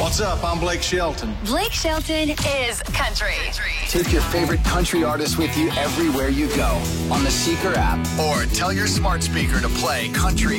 What's up? I'm Blake Shelton. Blake Shelton is country. Take your favorite country artist with you everywhere you go on the Seeker app, or tell your smart speaker to play country